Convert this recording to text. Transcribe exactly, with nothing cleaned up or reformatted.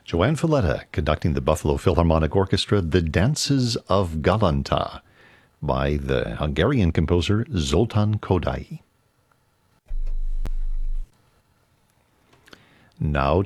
Joanne Falletta conducting the Buffalo Philharmonic Orchestra, The Dances of Galanta, by the Hungarian composer Zoltán Kodály. Now